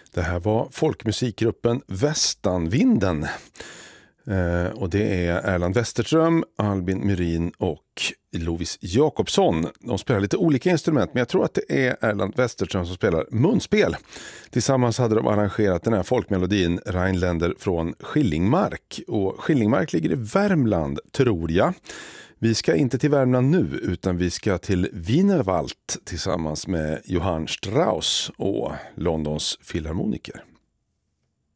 Det här var folkmusikgruppen Västanvinden. Och det är Erland Westerström, Albin Myrin och Lovis Jakobsson. De spelar lite olika instrument, men jag tror att det är Erland Westerström som spelar munspel. Tillsammans hade de arrangerat den här folkmelodin Rheinländer från Skillingmark. Och Skillingmark ligger i Värmland, tror jag. Vi ska inte till Värmland nu, utan vi ska till Wienerwald tillsammans med Johann Strauss och Londons filharmoniker.